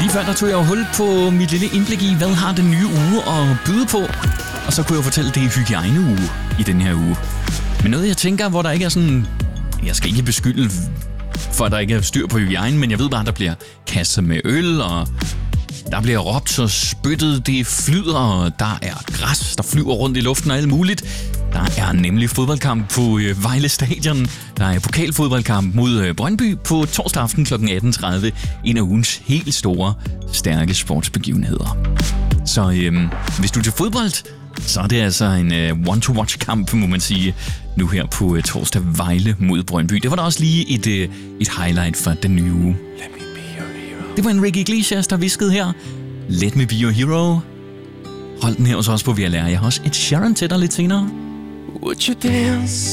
Lige før der tog jeg jo hul på mit lille indblik i, hvad har den nye uge at byde på. Og så kunne jeg fortælle, det er hygiejneuge i den her uge. Men noget jeg tænker, hvor der ikke er sådan... Jeg skal ikke beskylde for, at der ikke er styr på hygiejne, men jeg ved bare, at der bliver kastet med øl, og der bliver råbt og spyttet, det flyder, og der er græs, der flyver rundt i luften og alt muligt. Der er nemlig fodboldkamp på Vejle Stadion. Der er pokalfodboldkamp mod Brøndby på torsdag aften kl. 18.30. En af ugens helt store, stærke sportsbegivenheder. Så hvis du er til fodbold, så er det altså en one-to-watch-kamp, må man sige, nu her på torsdag Vejle mod Brøndby. Det var da også lige et highlight fra den nye uge. Det var Enrique Iglesias, der viskede her. Let me be your hero. Hold den her hos os på VLR. Jeg har også et Sharon til dig lidt senere. Would you dance